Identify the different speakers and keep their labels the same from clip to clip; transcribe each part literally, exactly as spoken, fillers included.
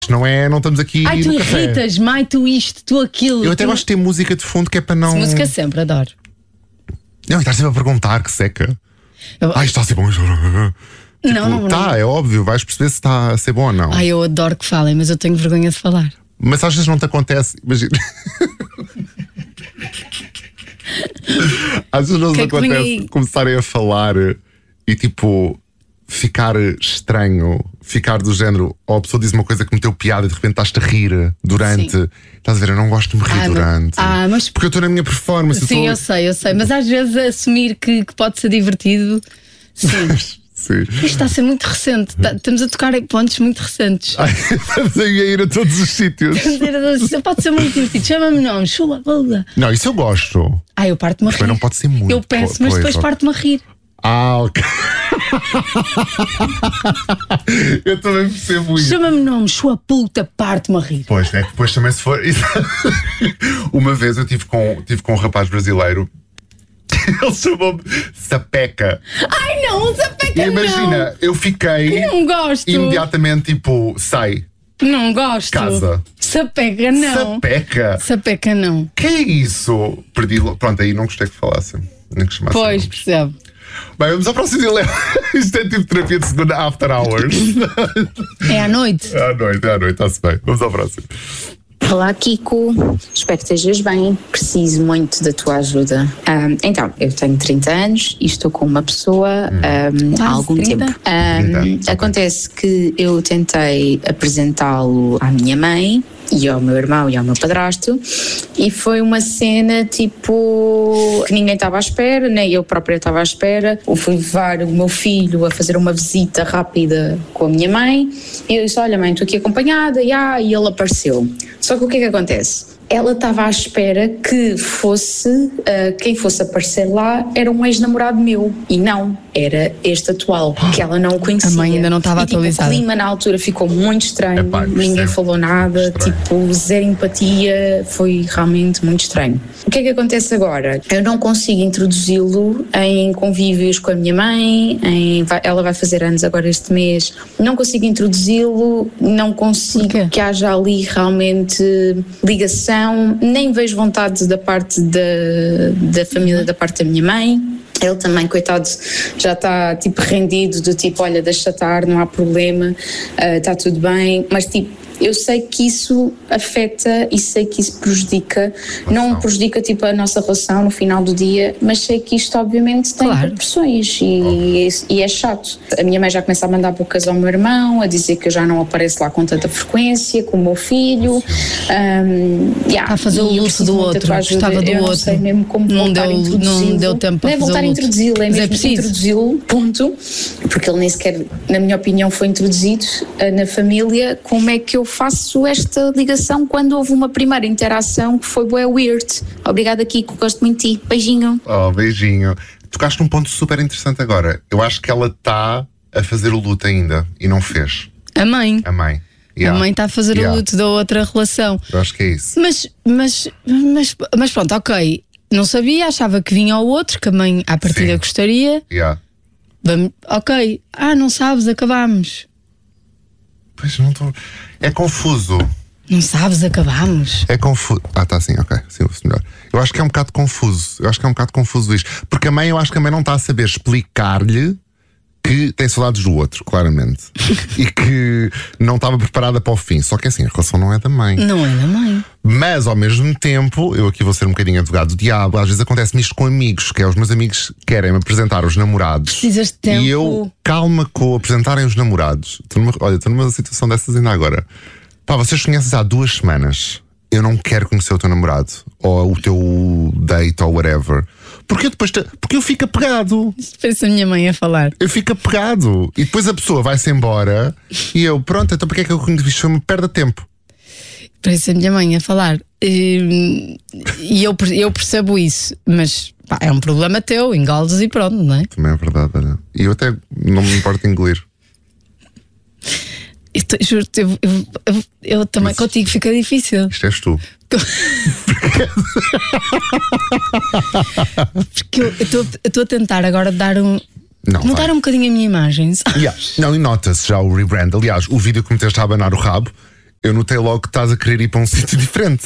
Speaker 1: Não é, não estamos aqui
Speaker 2: Ai, tu
Speaker 1: no café.
Speaker 2: irritas, mai, tu isto, tu aquilo.
Speaker 1: Eu até
Speaker 2: tu...
Speaker 1: gosto de ter música de fundo que é para não.
Speaker 2: Música sempre, adoro.
Speaker 1: Não, e estás sempre a perguntar que seca.
Speaker 2: Eu...
Speaker 1: Ai, está a ser bom. Tipo,
Speaker 2: não, não,
Speaker 1: tá,
Speaker 2: não.
Speaker 1: É óbvio, vais perceber se está a ser bom ou não.
Speaker 2: Ai, eu adoro que falem, mas eu tenho vergonha de falar.
Speaker 1: Mas às vezes não te acontece. Imagina. Às vezes não te acontece começarem a falar e tipo ficar estranho, ficar do género, ou a pessoa diz uma coisa que meteu piada e de repente estás-te a rir durante. Sim. Estás a ver, eu não gosto de me rir ah, durante.
Speaker 2: Mas, ah, mas...
Speaker 1: Porque eu estou na minha performance.
Speaker 2: Sim, eu,
Speaker 1: eu, tô...
Speaker 2: eu sei, eu sei. Mas às vezes assumir que, que pode ser divertido. Sim.
Speaker 1: Sim.
Speaker 2: Isto está a ser muito recente. Tá, estamos a tocar em pontos muito recentes.
Speaker 1: Ai, estamos a ir a todos os sítios.
Speaker 2: Pode ser muito divertido. Chama-me nome, chula, bula.
Speaker 1: Não, isso eu gosto.
Speaker 2: Ah, eu parto-me a rir.
Speaker 1: Mas não pode ser muito.
Speaker 2: Eu peço, mas depois parto-me a rir.
Speaker 1: Ah, ok. Eu também percebo isso.
Speaker 2: Chama-me nome, sua puta, parte-me a rir.
Speaker 1: Pois, é que depois também se for. Uma vez eu tive com, tive com um rapaz brasileiro. Ele chamou-me Sapeca.
Speaker 2: Ai não, Sapeca.
Speaker 1: E imagina,
Speaker 2: não.
Speaker 1: eu fiquei.
Speaker 2: Não gosto.
Speaker 1: Imediatamente tipo, sai.
Speaker 2: Não gosto.
Speaker 1: Casa.
Speaker 2: Sapeca não.
Speaker 1: Sapeca.
Speaker 2: Sapeca não.
Speaker 1: Que é isso? Perdi. Pronto, aí não gostei que falasse. Nem que chamasse.
Speaker 2: Pois, percebo.
Speaker 1: Bem, vamos ao próximo dilema. Isto é tipo terapia de segunda after hours.
Speaker 2: É à noite.
Speaker 1: É à noite, é à noite, está-se bem. Vamos ao próximo.
Speaker 3: Olá, Kiko, espero que estejas bem, preciso muito da tua ajuda. Um, então, eu tenho trinta anos e estou com uma pessoa um, há algum trinta? tempo. Um, acontece que eu tentei apresentá-lo à minha mãe e ao meu irmão e ao meu padrasto e foi uma cena tipo que ninguém estava à espera, nem eu própria estava à espera. Eu fui levar o meu filho a fazer uma visita rápida com a minha mãe e eu disse, olha mãe, estou aqui acompanhada e, ah, e ele apareceu. Só que o que é que acontece? Ela estava à espera que fosse, uh, quem fosse aparecer lá era um ex-namorado meu e não, era este atual, que ela não conhecia.
Speaker 2: A mãe ainda não estava
Speaker 3: e, tipo,
Speaker 2: atualizada.
Speaker 3: O clima na altura ficou muito estranho,
Speaker 1: Epá,
Speaker 3: ninguém falou nada,
Speaker 1: estranho.
Speaker 3: tipo, zero empatia, foi realmente muito estranho. O que é que acontece agora? Eu não consigo introduzi-lo em convívios com a minha mãe, em, ela vai fazer anos agora este mês, não consigo introduzi-lo, não consigo que haja ali realmente ligação, nem vejo vontade da parte da, da família, da parte da minha mãe. Ele também, coitado, já está tipo rendido, do tipo, olha, deixa estar, não há problema, uh, está tudo bem, mas tipo, eu sei que isso afeta e sei que isso prejudica, não prejudica tipo a nossa relação no final do dia, mas sei que isto obviamente tem
Speaker 2: claro.
Speaker 3: repercussões e, e, e é chato. A minha mãe já começa a mandar bocas ao meu irmão, a dizer que eu já não apareço lá com tanta frequência, com o meu filho. Um, yeah,
Speaker 2: Está a fazer o luto do outro, gostava do
Speaker 3: eu
Speaker 2: outro.
Speaker 3: Não sei mesmo como
Speaker 2: não
Speaker 3: voltar
Speaker 2: deu,
Speaker 3: a introduzi-lo.
Speaker 2: Não deu tempo para
Speaker 3: não é
Speaker 2: fazer
Speaker 3: voltar
Speaker 2: o
Speaker 3: a
Speaker 2: luto.
Speaker 3: introduzi-lo, é
Speaker 2: Mas
Speaker 3: mesmo
Speaker 2: é preciso.
Speaker 3: introduzi-lo, ponto, porque ele nem sequer, na minha opinião, foi introduzido uh, na família. Como é que eu faço esta ligação quando houve uma primeira interação que foi bué weird? Obrigada, Kiko, gosto muito de ti. Beijinho.
Speaker 1: Oh, beijinho. Tocaste num ponto super interessante agora. Eu acho que ela está a fazer o luto ainda e não fez.
Speaker 2: A mãe.
Speaker 1: A mãe. Yeah.
Speaker 2: A mãe está a fazer
Speaker 1: yeah.
Speaker 2: o luto da outra relação.
Speaker 1: Eu acho que é isso.
Speaker 2: Mas, mas, mas, mas pronto, ok. Não sabia, achava que vinha ao outro, que a mãe à partida
Speaker 1: Sim.
Speaker 2: gostaria.
Speaker 1: Yeah.
Speaker 2: Vamos, ok. Ah, não sabes, acabámos.
Speaker 1: Pois não estou. É confuso.
Speaker 2: Não sabes, acabámos.
Speaker 1: É confuso. Ah, tá assim, ok. Sim, melhor. Eu acho que é um bocado confuso. Eu acho que é um bocado confuso isto. Porque a mãe, eu acho que a mãe não está a saber explicar-lhe que tem saudades do outro, claramente. E que não estava preparada para o fim. Só que assim, a relação não é da mãe.
Speaker 2: Não é da mãe.
Speaker 1: Mas ao mesmo tempo, eu aqui vou ser um bocadinho advogado do diabo. Às vezes acontece-me isto com amigos, que é os meus amigos querem-me apresentar os namorados.
Speaker 2: Precisas de tempo.
Speaker 1: E eu, calma com apresentarem os namorados. Estou numa, olha, estou numa situação dessas ainda agora. Pá, vocês conhecem há duas semanas. Eu não quero conhecer o teu namorado ou o teu date ou whatever. Porque eu depois te... porque eu fico apegado.
Speaker 2: Pensa a minha mãe a falar.
Speaker 1: Eu fico apegado. E depois a pessoa vai-se embora e eu, pronto, então porque é que eu conheço? Isto foi uma perda de tempo.
Speaker 2: Parece a minha mãe a falar. E, e eu, eu percebo isso, mas pá, é um problema teu, engoles e pronto, não é?
Speaker 1: Também é verdade, olha. E eu até não me importo engolir.
Speaker 2: Eu, te, juro, eu, eu, eu, eu também
Speaker 1: Mas
Speaker 2: contigo fica difícil.
Speaker 1: Isto és tu.
Speaker 2: Porque eu estou a tentar agora dar um.
Speaker 1: Não,
Speaker 2: mudar um bocadinho a minha imagem.
Speaker 1: Yeah. Não, e nota-se já o rebrand. Aliás, o vídeo que meteste a abanar o rabo, eu notei logo que estás a querer ir para um sítio diferente.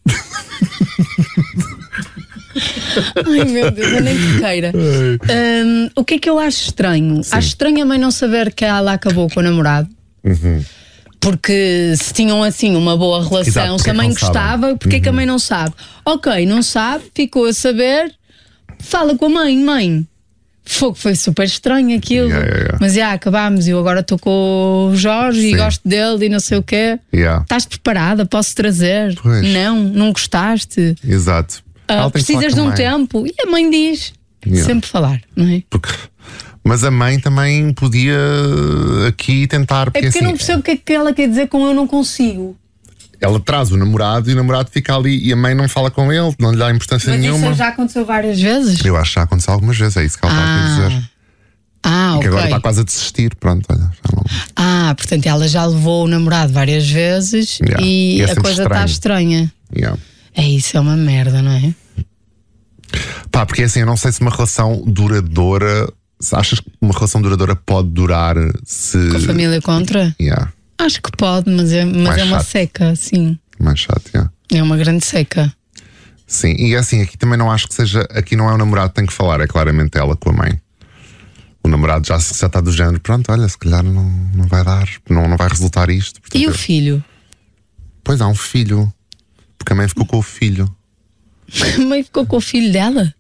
Speaker 2: Ai meu Deus, eu nem te queira. Um, o que é que eu acho estranho? Sim. Acho estranho a mãe não saber que ela acabou com o namorado.
Speaker 1: Uhum.
Speaker 2: Porque se tinham assim uma boa relação,
Speaker 1: exato,
Speaker 2: se a mãe gostava,
Speaker 1: sabem?
Speaker 2: porque é
Speaker 1: uhum.
Speaker 2: que a mãe não sabe? Ok, não sabe, ficou a saber, fala com a mãe, mãe. Fogo, foi super estranho aquilo.
Speaker 1: Yeah, yeah, yeah.
Speaker 2: Mas já acabámos, eu agora estou com o Jorge Sim. e gosto dele e não sei o quê.
Speaker 1: Yeah.
Speaker 2: Estás preparada? Posso trazer?
Speaker 1: Pois.
Speaker 2: Não, não gostaste.
Speaker 1: Exato.
Speaker 2: Uh, precisas de um tempo. E a mãe diz, yeah. sempre falar, não é?
Speaker 1: Porque... Mas a mãe também podia aqui tentar.
Speaker 2: Porque é porque
Speaker 1: assim,
Speaker 2: eu não percebo o que é que ela quer dizer com eu não consigo.
Speaker 1: Ela traz o namorado e o namorado fica ali e a mãe não fala com ele, não lhe dá importância
Speaker 2: Mas
Speaker 1: nenhuma.
Speaker 2: Mas isso já aconteceu várias vezes?
Speaker 1: Eu acho que já aconteceu algumas vezes, é isso que ela
Speaker 2: ah.
Speaker 1: está a dizer.
Speaker 2: Ah,
Speaker 1: e
Speaker 2: ok.
Speaker 1: que agora está quase a desistir, pronto, olha, já não...
Speaker 2: Ah, portanto ela já levou o namorado várias vezes
Speaker 1: yeah.
Speaker 2: e,
Speaker 1: e é
Speaker 2: a coisa está estranha.
Speaker 1: Yeah.
Speaker 2: É isso, é uma merda, não é?
Speaker 1: Pá, porque assim, eu não sei se uma relação duradoura, se achas que uma relação duradoura pode durar se...
Speaker 2: Com a família contra?
Speaker 1: Yeah.
Speaker 2: Acho que pode, mas é, mas é uma
Speaker 1: chato.
Speaker 2: seca, sim.
Speaker 1: Mais chato, yeah.
Speaker 2: É uma grande seca.
Speaker 1: Sim, e assim, aqui também não acho que seja, aqui não é o namorado que tem que falar, é claramente ela com a mãe. O namorado já, já está do género, pronto, olha, se calhar não, não vai dar, não, não vai resultar isto. Portanto,
Speaker 2: e o filho?
Speaker 1: Pois há um filho, porque a mãe ficou com o filho.
Speaker 2: A mãe ficou com o filho dela?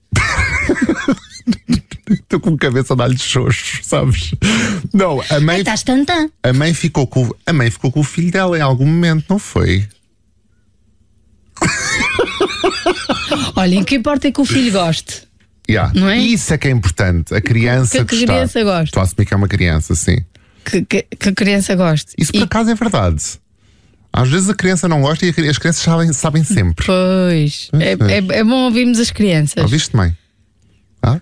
Speaker 1: Estou com a cabeça a dar-lhe xoxo, sabes? Não, a mãe.
Speaker 2: Estás tantã.
Speaker 1: A mãe ficou com a mãe ficou com o filho dela em algum momento, não foi?
Speaker 2: Olha, o que importa é que o filho goste.
Speaker 1: Yeah.
Speaker 2: Não é?
Speaker 1: Isso é que é importante. A criança
Speaker 2: que, que a criança goste.
Speaker 1: Estou a assumir que é uma criança, sim.
Speaker 2: Que, que, que a criança goste.
Speaker 1: Isso por
Speaker 2: e...
Speaker 1: acaso é verdade. Às vezes a criança não gosta e as crianças sabem, sabem sempre.
Speaker 2: Pois. É, é, é bom ouvirmos as crianças.
Speaker 1: Ouviste, mãe? Ah?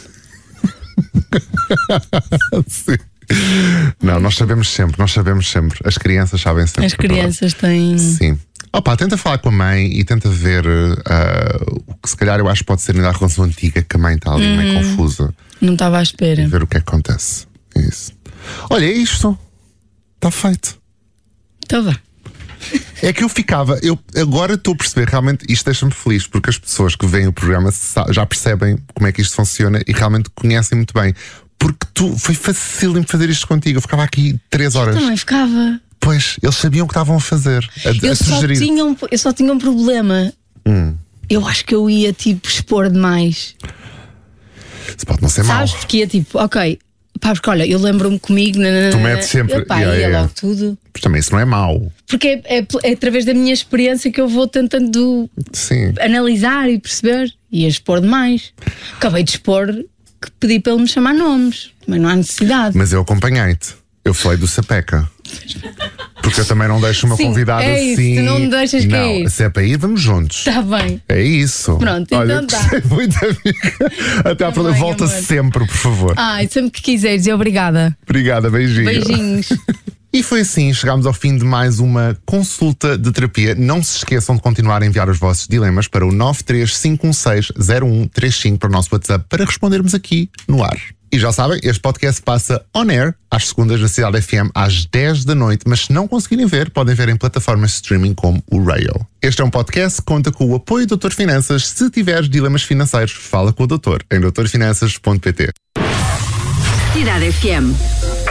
Speaker 1: Sim. Não, nós sabemos sempre, nós sabemos sempre. As crianças sabem sempre.
Speaker 2: As crianças têm.
Speaker 1: Sim. Opa, tenta falar com a mãe e tenta ver uh, o que se calhar eu acho que pode ser ainda a relação antiga, que a mãe está ali hum, meio confusa.
Speaker 2: Não estava à espera.
Speaker 1: E ver o que é que acontece. Isso. Olha, é isto. Está feito.
Speaker 2: Então vá.
Speaker 1: É que eu ficava, eu agora estou a perceber, realmente isto deixa-me feliz, porque as pessoas que veem o programa já percebem como é que isto funciona e realmente conhecem muito bem. Porque tu, foi fácil fazer isto contigo. Eu ficava aqui três horas.
Speaker 2: Eu também ficava.
Speaker 1: Pois, eles sabiam o que estavam a fazer. A,
Speaker 2: eu,
Speaker 1: a
Speaker 2: só tinha um, eu só tinha um problema.
Speaker 1: Hum.
Speaker 2: Eu acho que eu ia tipo expor demais.
Speaker 1: Isso pode não ser
Speaker 2: Sabes?
Speaker 1: mau.
Speaker 2: Porque ia tipo, ok, pá, porque olha, eu lembro-me comigo. Nanana,
Speaker 1: tu metes sempre.
Speaker 2: Eu, pá,
Speaker 1: yeah,
Speaker 2: ia
Speaker 1: yeah.
Speaker 2: logo tudo.
Speaker 1: Mas também isso não é mau.
Speaker 2: Porque é, é, é através da minha experiência que eu vou tentando
Speaker 1: Sim.
Speaker 2: analisar e perceber. Ia expor demais. Acabei de expor que pedi para ele me chamar nomes. Mas não há necessidade.
Speaker 1: Mas eu acompanhei-te. Eu falei do Sapeca. Porque eu também não deixo uma
Speaker 2: Sim,
Speaker 1: convidada
Speaker 2: é isso,
Speaker 1: assim.
Speaker 2: Tu não me deixas
Speaker 1: não,
Speaker 2: cair.
Speaker 1: Se é para ir, vamos juntos.
Speaker 2: Está bem.
Speaker 1: É isso.
Speaker 2: Pronto,
Speaker 1: olha,
Speaker 2: então
Speaker 1: gostei
Speaker 2: tá.
Speaker 1: muito, amiga. Até
Speaker 2: Tá
Speaker 1: à próxima.
Speaker 2: bem,
Speaker 1: Volta
Speaker 2: amor.
Speaker 1: sempre, por favor.
Speaker 2: Ai, sempre que quiseres, e obrigada.
Speaker 1: Obrigada, beijinho.
Speaker 2: Beijinhos.
Speaker 1: E foi assim, chegámos ao fim de mais uma consulta de terapia. Não se esqueçam de continuar a enviar os vossos dilemas para o nove três cinco um seis zero um três cinco para o nosso WhatsApp para respondermos aqui no ar. E já sabem, este podcast passa on air às segundas na Cidade F M às dez da noite, mas se não conseguirem ver, podem ver em plataformas de streaming como o Rail. Este é um podcast que conta com o apoio do doutor Finanças. Se tiveres dilemas financeiros, fala com o doutor em doutor finanças ponto pt.
Speaker 4: Cidade F M.